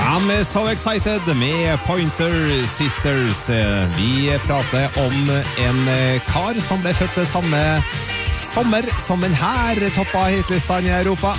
I'm so excited med Pointer Sisters. Vi prater om en kar som ble født samme sommer som den her toppa hitlistene I Europa.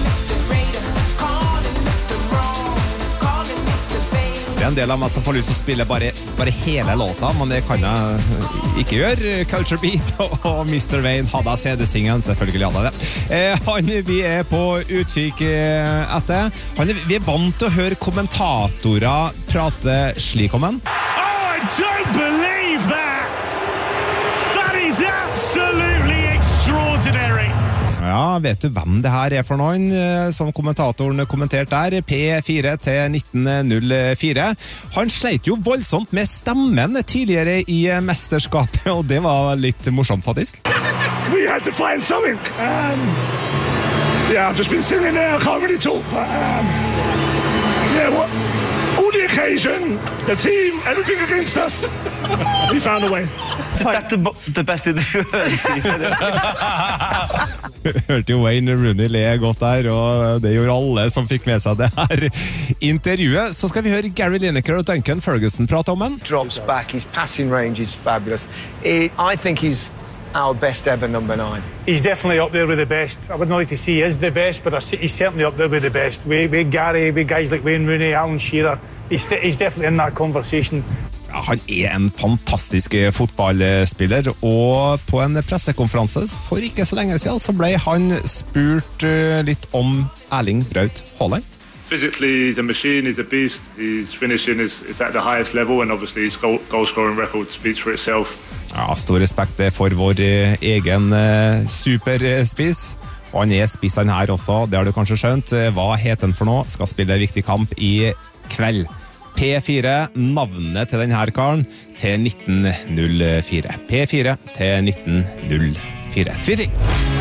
Det en del av meg som får lyst til å spille bare hele låta, men det kan jeg ikke gjøre. Culture Beat og Mr. Wayne hadde CD-singen, selvfølgelig hadde det. Vi på utkikk etter. Vi vant til å høre kommentatorer prate slik om han. Oh, I don't believe that! That is absolutely extraordinary! Ja, vet du hvem det her for noen som kommentatoren kommenterte der? P4 til 1904. Han sleit jo voldsomt med stemmen tidligere I mesterskapet, og det var litt morsomt faktisk. We had to find something. Yeah, I've just been sitting there, I can't really talk, but yeah, what? All the occasion, the team, everything against us. We found a way. That's the best interview Hørte jo Wayne Rooney le godt der, og det gjorde alle som fikk med seg det her intervjuet. Så skal vi høre Gary Lineker og Duncan Ferguson prate om han. Drops back, his passing range is fabulous. I think he's our best ever number 9. He's definitely up there with the best. I wouldn't like to say he is the best, but he's certainly up there with the best. With Gary, with guys like Wayne Rooney, Alan Shearer, he's definitely in that conversation. Ja, han en fantastisk fotballspiller, og på en pressekonferanse for ikke så lenge siden så ble han spurt litt om Erling Braut Haaland. Physically, he's a machine, he's a beast, his finishing is at the highest level, and obviously his goal-scoring record speaks for itself. Ja, stor respekt for vår egen superspiss, og han spiss han her også, det har du kanskje skjønt. Hva heter han for noe? Skal spille viktig kamp I kveld. P4, navnet til denne karen, til 1904. P4 til 1904. Tweeting!